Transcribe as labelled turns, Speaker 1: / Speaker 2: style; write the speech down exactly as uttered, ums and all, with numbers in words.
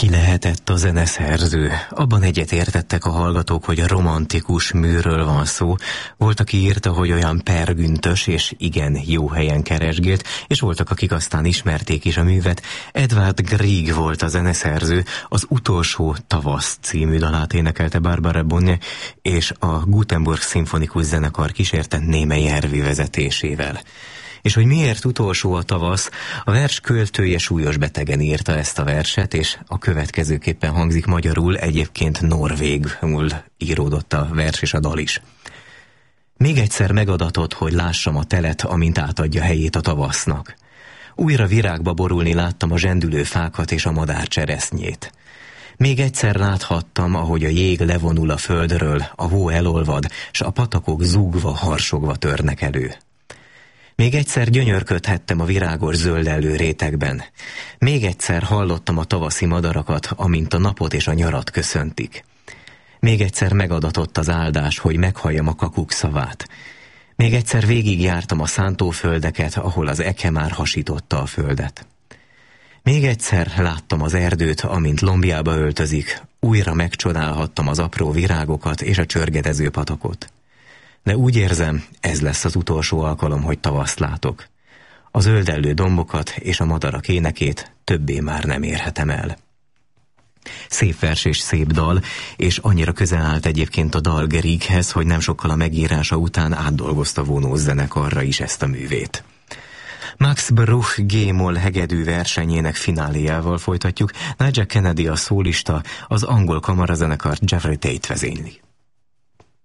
Speaker 1: Ki lehetett a zeneszerző? Abban egyetértettek a hallgatók, hogy a romantikus műről van szó. Volt, aki írta, hogy olyan pergüntös és igen jó helyen keresgélt, és voltak, akik aztán ismerték is a művet. Edvard Grieg volt a zeneszerző, az Utolsó tavasz című dalát énekelte Barbara Bonne, és a Gutenberg Szimfonikus Zenekar kísérte Némely Ervi vezetésével. És hogy miért utolsó a tavasz, a vers költője súlyos betegen írta ezt a verset, és a következőképpen hangzik magyarul, egyébként norvégul íródott a vers és a dal is. Még egyszer megadatott, hogy lássam a telet, amint átadja helyét a tavasznak. Újra virágba borulni láttam a zsendülő fákat és a madár cseresznyét. Még egyszer láthattam, ahogy a jég levonul a földről, a hó elolvad, s a patakok zúgva, harsogva törnek elő. Még egyszer gyönyörködhettem a virágos zöldellő rétegben. Még egyszer hallottam a tavaszi madarakat, amint a napot és a nyarat köszöntik. Még egyszer megadatott az áldás, hogy meghalljam a kakuk szavát. Még egyszer végigjártam a szántóföldeket, ahol az eke már hasította a földet. Még egyszer láttam az erdőt, amint lombjába öltözik, újra megcsodálhattam az apró virágokat és a csörgedező patakot. De úgy érzem, ez lesz az utolsó alkalom, hogy tavaszt látok. A zöldellő dombokat és a madarak énekét többé már nem érhetem el. Szép vers és szép dal, és annyira közel állt egyébként a dal Grieghez, hogy nem sokkal a megírása után átdolgozta vonós zenekarra is ezt a művét. Max Bruch G-moll hegedű versenyének fináléjával folytatjuk. Nigel Kennedy a szólista, az angol kamarazenekar Jeffrey Tate vezényli.